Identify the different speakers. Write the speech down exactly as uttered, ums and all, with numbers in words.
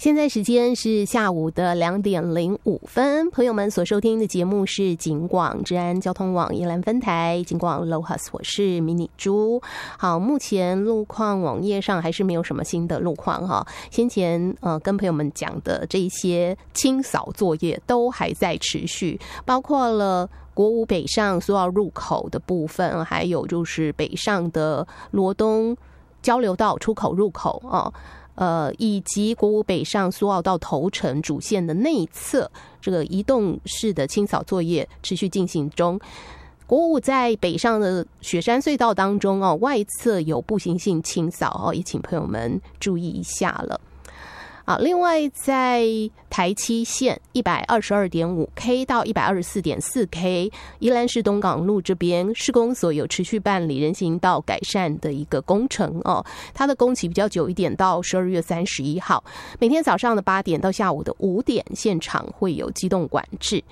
Speaker 1: 现在时间是下午的两点零五分，朋友们所收听的节目是警广治安交通网宜兰分台警广 Lohas， 我是迷你猪。好，目前路况网页上还是没有什么新的路况哈。先前呃跟朋友们讲的这些清扫作业都还在持续，包括了国五北上苏澳入口的部分，还有就是北上的罗东交流道出口入口哦。呃，以及国五北上苏澳到头城主线的内侧，这个移动式的清扫作业持续进行中。国五在北上的雪山隧道当中哦，外侧有步行性清扫哦，也请朋友们注意一下了。啊，另外在台七线 一百二十二点五 K 到 一百二十四点四 K 宜兰市东港路这边施工所有持续办理人行道改善的一个工程哦，它的工期比较久一点，到十二月三十一号，每天早上的八点到下午的五点现场会有机动管制。